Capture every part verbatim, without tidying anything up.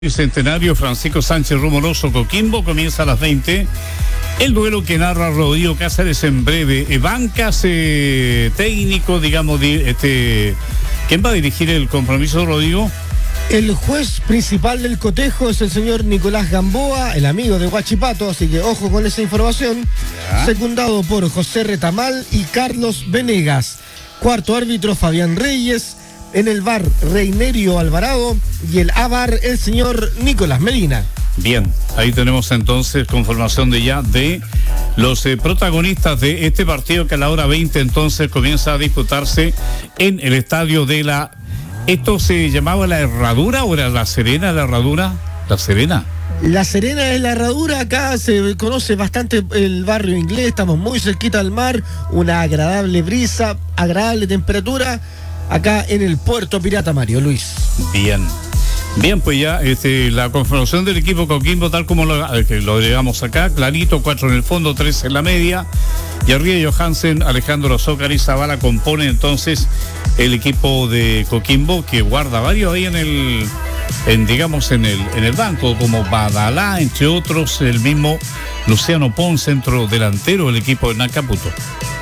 Centenario Francisco Sánchez Rumoroso Coquimbo comienza a las veinte. El duelo que narra Rodrigo Cáceres en breve. Eh, bancas, eh, técnico, digamos, di, este, ¿quién va a dirigir el compromiso, Rodrigo? El juez principal del cotejo es el señor Nicolás Gamboa, el amigo de Huachipato, así que ojo con esa información. Ya. Secundado por José Retamal y Carlos Venegas. Cuarto árbitro Fabián Reyes. En el V A R, Reinerio Alvarado, y el A V A R, el señor Nicolás Medina. Bien, ahí tenemos entonces conformación de ya de los eh, protagonistas de este partido que a la hora veinte entonces comienza a disputarse en el estadio de la... ¿Esto se llamaba La Herradura o era La Serena, La Herradura? La Serena. La Serena es La Herradura, acá se conoce bastante el barrio inglés, estamos muy cerquita del mar, una agradable brisa, agradable temperatura. Acá en el Puerto Pirata, Mario Luis. Bien. Bien, pues ya este, la conformación del equipo Coquimbo, tal como lo, que lo llegamos acá, clarito, cuatro en el fondo, tres en la media. Y arriba Johansen, Alejandro Zócar y Zavala compone entonces el equipo de Coquimbo, que guarda varios ahí en el, en, digamos, en el, en el banco, como Badalá, entre otros, el mismo Luciano Pons, centro delantero del equipo de Hernán Caputo.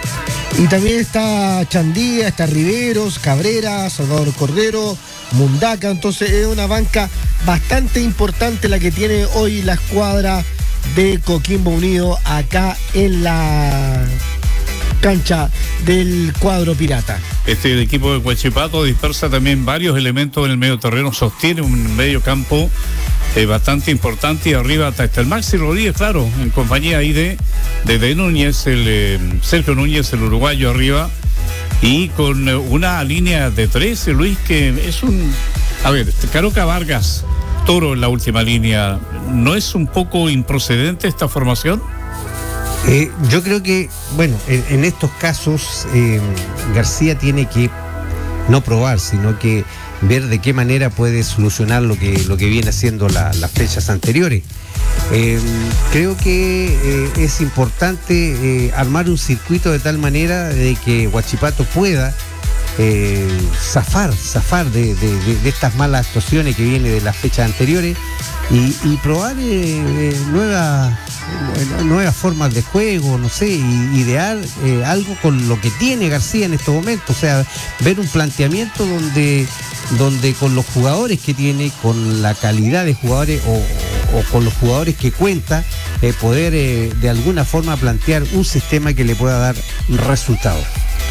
Y también está Chandía, está Riveros, Cabrera, Salvador Cordero, Mundaca. Entonces es una banca bastante importante la que tiene hoy la escuadra de Coquimbo Unido acá en la cancha del cuadro pirata. Este el equipo de Huachipato dispersa también varios elementos en el medio terreno, sostiene un medio campo Eh, bastante importante, y arriba hasta el Maxi Rodríguez, claro, en compañía ahí de, de, de Núñez, el eh, Sergio Núñez, el uruguayo arriba, y con eh, una línea de tres, Luis, que es un... A ver, Caroca Vargas, Toro en la última línea, ¿no es un poco improcedente esta formación? Eh, yo creo que, bueno, en, en estos casos eh, García tiene que no probar, sino que ver de qué manera puede solucionar lo que, lo que viene haciendo la, las fechas anteriores. Eh, creo que eh, es importante eh, armar un circuito de tal manera de que Huachipato pueda eh, zafar, zafar de, de, de, de estas malas actuaciones que vienen de las fechas anteriores y, y probar eh, eh, nuevas, nuevas formas de juego, no sé, y idear eh, algo con lo que tiene García en estos momentos, o sea, ver un planteamiento donde donde con los jugadores que tiene, con la calidad de jugadores o, o con los jugadores que cuenta, eh, poder eh, de alguna forma plantear un sistema que le pueda dar resultados.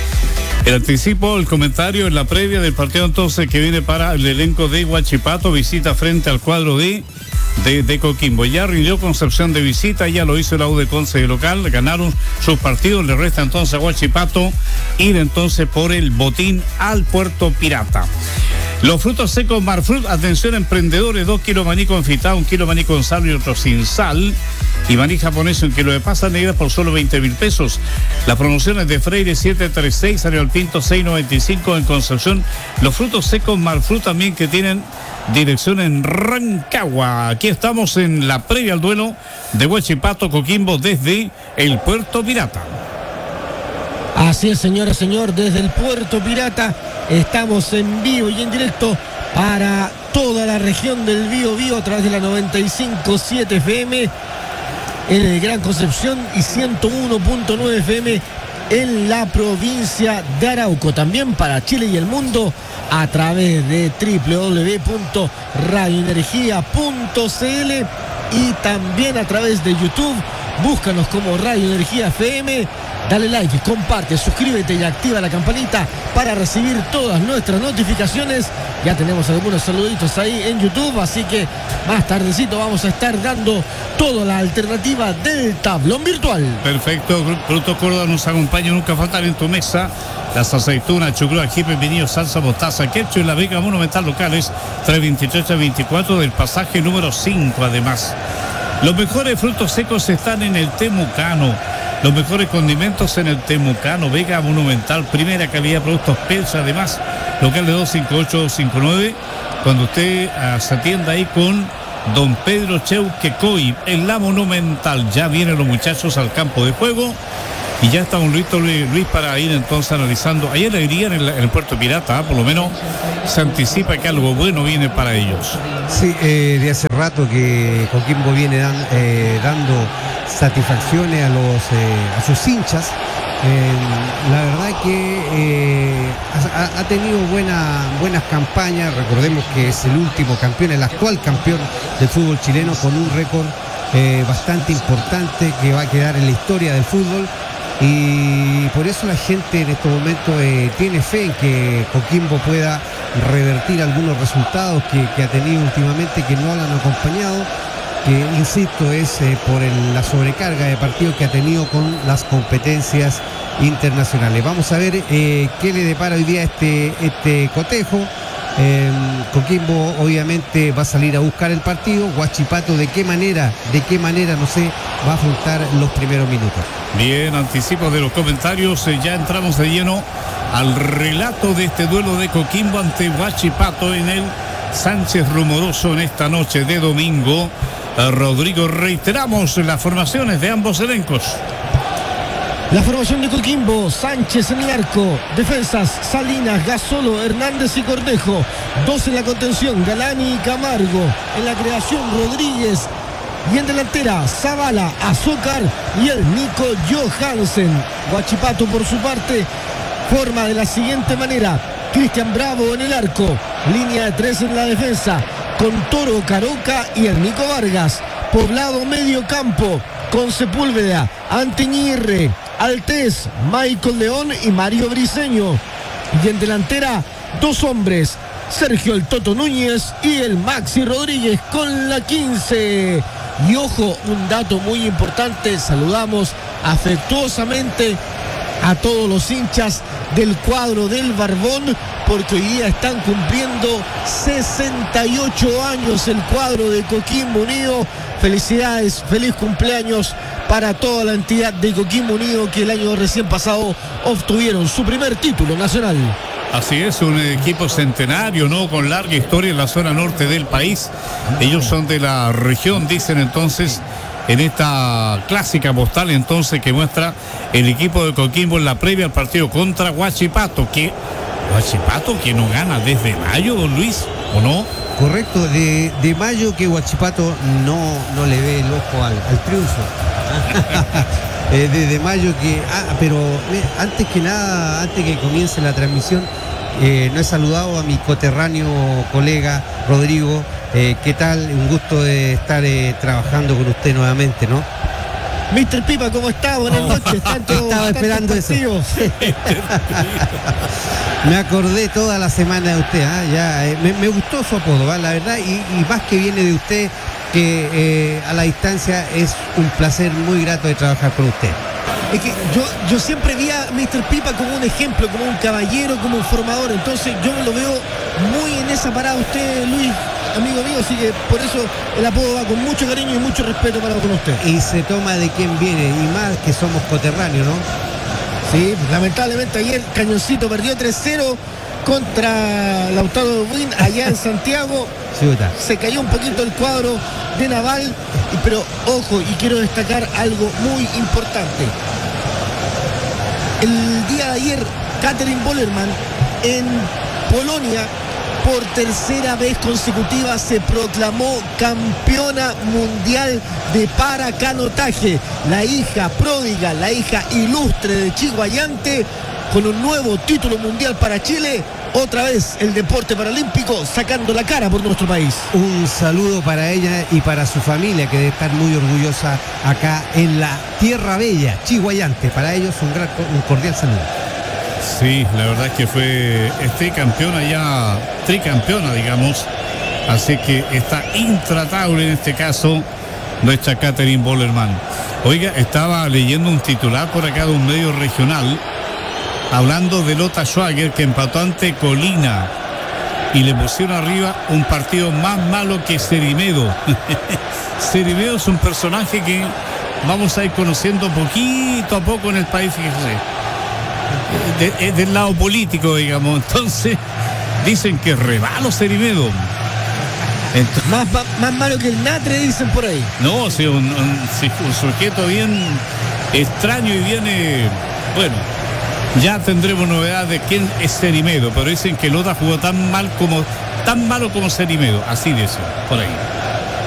El anticipo, el comentario en la previa del partido entonces que viene para el elenco de Huachipato, visita frente al cuadro de, de, de Coquimbo. Ya rindió Concepción de visita, ya lo hizo la U de Conce de local, ganaron sus partidos, le resta entonces a Huachipato ir entonces por el botín al Puerto Pirata. Los frutos secos Marfrut, atención emprendedores, dos kilos maní confitado, un kilo maní con sal y otro sin sal, y maní japonés, un kilo de pasas negras por solo veinte mil pesos. Las promociones de Freire siete treinta y seis, Ariel Pinto seis noventa y cinco en Concepción. Los frutos secos Marfrut también que tienen dirección en Rancagua. Aquí estamos en la previa al duelo de Huachipato Coquimbo desde el Puerto Pirata. Así es, señora, señor, desde el Puerto Pirata estamos en vivo y en directo para toda la región del Bío Bío a través de la noventa y cinco punto siete F M en el Gran Concepción y ciento uno punto nueve F M en la provincia de Arauco. También para Chile y el mundo a través de doble u doble u doble u punto radio energía punto c l y también a través de YouTube. Búscanos como Radio Energía F M. Dale like, comparte, suscríbete y activa la campanita para recibir todas nuestras notificaciones. Ya tenemos algunos saluditos ahí en YouTube, así que más tardecito vamos a estar dando toda la alternativa del tablón virtual. Perfecto, Producto Córdoba nos acompaña, nunca faltar en tu mesa. Las aceitunas, chucrú, ají, pepinillo, salsa, mostaza, ketchup y la Vega Monumental locales, tres veintitrés a veinticuatro del pasaje número cinco además. Los mejores frutos secos están en el Temucano. Los mejores condimentos en el Temucano, Vega Monumental, primera calidad, productos Pelsa, además, local de dos cinco ocho cinco nueve, cuando usted uh, se atienda ahí con don Pedro Cheuquecoy en la Monumental. Ya vienen los muchachos al campo de juego Y ya está un Luis, Luis para ir entonces analizando. Ayer le dirían en, en el Puerto Pirata, ¿eh? Por lo menos se anticipa que algo bueno viene para ellos. Sí, eh, de hace rato que Coquimbo viene dan, eh, dando satisfacciones a, los, eh, a sus hinchas. Eh, la verdad que eh, ha, ha tenido buena, buenas campañas. Recordemos que es el último campeón, el actual campeón del fútbol chileno, con un récord eh, bastante importante que va a quedar en la historia del fútbol. Y por eso la gente en estos momentos eh, tiene fe en que Coquimbo pueda revertir algunos resultados que, que ha tenido últimamente, que no lo han acompañado, que insisto es eh, por el, la sobrecarga de partidos que ha tenido con las competencias internacionales. Vamos a ver eh, qué le depara hoy día este, este cotejo. Eh, Coquimbo obviamente va a salir a buscar el partido. Huachipato de qué manera, de qué manera, no sé, va a afrontar los primeros minutos. Bien, anticipo de los comentarios, eh, ya entramos de lleno al relato de este duelo de Coquimbo ante Huachipato en el Sánchez Rumoroso en esta noche de domingo. Eh, Rodrigo, reiteramos las formaciones de ambos elencos. La formación de Coquimbo: Sánchez en el arco, defensas Salinas, Gasolo, Hernández y Cornejo, dos en la contención, Galani y Camargo, en la creación Rodríguez, y en delantera Zavala, Azócar y el Nico Johansen. Huachipato por su parte forma de la siguiente manera: Cristian Bravo en el arco, línea de tres en la defensa, con Toro, Caroca y el Nico Vargas. Poblado medio campo con Sepúlveda, Anteñirre, Altés, Michael León y Mario Briseño. Y en delantera, dos hombres: Sergio el Toto Núñez y el Maxi Rodríguez con la quince. Y ojo, un dato muy importante: saludamos afectuosamente a todos los hinchas del cuadro del Barbón, porque hoy día están cumpliendo sesenta y ocho años el cuadro de Coquimbo Unido. Felicidades, feliz cumpleaños para toda la entidad de Coquimbo Unido, que el año recién pasado obtuvieron su primer título nacional. Así es, un equipo centenario, ¿no? Con larga historia en la zona norte del país. Ellos son de la región, dicen entonces, en esta clásica postal entonces que muestra el equipo de Coquimbo en la previa al partido contra Huachipato, que Huachipato que no gana desde mayo, don Luis, ¿o no? Correcto, de, de mayo que Huachipato no, no le ve el ojo al, al triunfo. eh, desde mayo que... Ah, pero eh, antes que nada, antes que comience la transmisión, eh, no he saludado a mi coterráneo colega Rodrigo. Eh, ¿Qué tal? Un gusto de estar eh, trabajando con usted nuevamente, ¿no? mister Pipa, ¿cómo está? Buenas noches. Tanto, Estaba esperando eso. Me acordé toda la semana de usted, ¿eh? ya eh, me, me gustó su apodo, ¿eh? La verdad, y, y más que viene de usted, que eh, a la distancia es un placer muy grato de trabajar con usted. Es que yo, yo siempre vi a mister Pipa como un ejemplo, como un caballero, como un formador. Entonces yo lo veo muy en esa parada usted, Luis, amigo mío. Así que por eso el apodo va con mucho cariño y mucho respeto para con usted. Y se toma de quién viene, y más que somos coterráneos, ¿no? Sí, lamentablemente ayer Cañoncito perdió tres cero contra Lautaro Buin allá en Santiago. Sí, se cayó un poquito el cuadro de Naval, pero ojo, y quiero destacar algo muy importante. El día de ayer, Katherine Bollerman en Polonia, por tercera vez consecutiva, se proclamó campeona mundial de paracanotaje. La hija pródiga, la hija ilustre de Chiguayante, con un nuevo título mundial para Chile. Otra vez el deporte paralímpico sacando la cara por nuestro país. Un saludo para ella y para su familia, que debe estar muy orgullosa acá en la Tierra Bella, Chiguayante. Para ellos un, gran, un cordial saludo. Sí, la verdad es que fue este campeona ya, tricampeona, digamos. Así que está intratable en este caso nuestra Katherine Bollerman. Oiga, estaba leyendo un titular por acá de un medio regional, hablando de Lota Schwager, que empató ante Colina y le pusieron arriba un partido más malo que Cerimedo. Cerimedo es un personaje que vamos a ir conociendo poquito a poco en el país, fíjese. De, de, del lado político, digamos. Entonces dicen que rebalo Cerimedo. Entonces, más, más, más malo que el Natre, dicen por ahí. No, sí, un, un, sí, un sujeto bien extraño y viene, bueno, ya tendremos novedad de quién es Cerimedo, pero dicen que Lota jugó tan mal como, tan malo como Cerimedo, así dicen, por ahí.